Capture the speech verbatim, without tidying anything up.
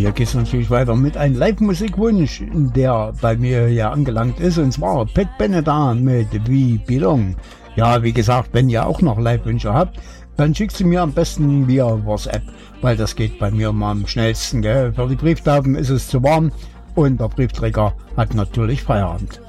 hier geht es natürlich weiter mit einem Live-Musikwunsch, der bei mir hier angelangt ist, und zwar Pat Benatar mit We Belong. Ja, wie gesagt, wenn ihr auch noch Live-Wünsche habt, dann schickt sie mir am besten via WhatsApp, weil das geht bei mir mal am schnellsten, gell? Für die Brieftauben ist es zu warm und der Briefträger hat natürlich Feierabend.